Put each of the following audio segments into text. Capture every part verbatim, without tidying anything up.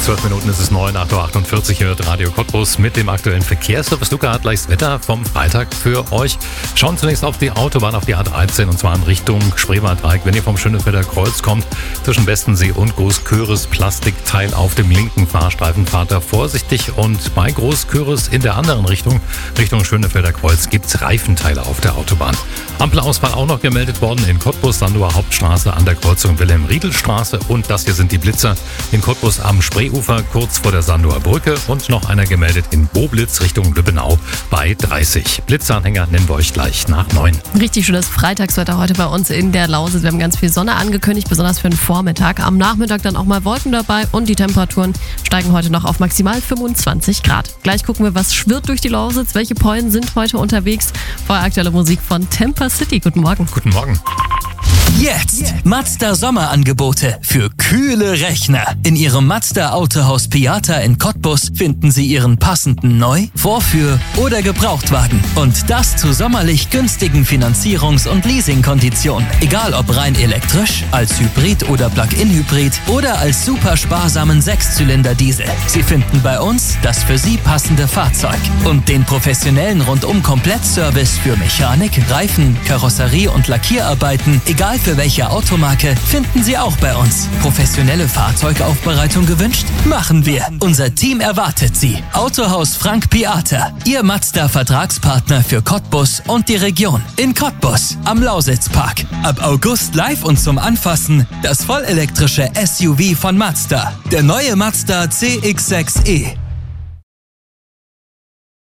zwölf Minuten ist es neun, acht Uhr achtundvierzig hört Radio Cottbus mit dem aktuellen Verkehrsservice. Luca hat gleich das Wetter vom Freitag für euch. Schauen zunächst auf die Autobahn, auf die A dreizehn und zwar in Richtung Spreewaldreieck. Wenn ihr vom Schönefelder Kreuz kommt, zwischen Bestensee und Großköris, Plastikteil auf dem linken Fahrstreifen, fahrt da vorsichtig. Und bei Großköris in der anderen Richtung, Richtung Schönefelder Kreuz, gibt's Reifenteile auf der Autobahn. Ampelausfall auch noch gemeldet worden in Cottbus, Sandower Hauptstraße an der Kreuzung Wilhelm-Riedel-Straße. Und das hier sind die Blitzer in Cottbus am Spreeufer, kurz vor der Sandower Brücke. Und noch einer gemeldet in Boblitz Richtung Lübbenau bei dreißig. Blitzanhänger nennen wir euch gleich nach neun. Richtig schönes Freitagswetter heute bei uns in der Lausitz. Wir haben ganz viel Sonne angekündigt, besonders für den Vormittag. Am Nachmittag dann auch mal Wolken dabei und die Temperaturen steigen heute noch auf maximal fünfundzwanzig Grad. Gleich gucken wir, was schwirrt durch die Lausitz, welche Pollen sind heute unterwegs. Vorher aktuelle Musik von Temper City. Guten Morgen. Guten Morgen. Jetzt Mazda Sommerangebote für kühle Rechner. In Ihrem Mazda Autohaus Piata in Cottbus finden Sie Ihren passenden Neu-, Vorführ- oder Gebrauchtwagen. Und das zu sommerlich günstigen Finanzierungs- und Leasingkonditionen. Egal ob rein elektrisch, als Hybrid oder Plug-in-Hybrid oder als super sparsamen Sechszylinder-Diesel. Sie finden bei uns das für Sie passende Fahrzeug. Und den professionellen Rundum-Komplettservice für Mechanik, Reifen, Karosserie und Lackierarbeiten, egal für welche Automarke, finden Sie auch bei uns. Professionelle Fahrzeugaufbereitung gewünscht? Machen wir. Unser Team erwartet Sie. Autohaus Frank Piata, Ihr Mazda-Vertragspartner für Cottbus und die Region. In Cottbus, am Lausitzpark. Ab August live und zum Anfassen das vollelektrische S U V von Mazda. Der neue Mazda C X sechs E.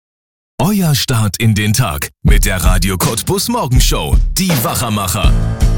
Euer Start in den Tag mit der Radio Cottbus Morgenshow. Die Wachermacher.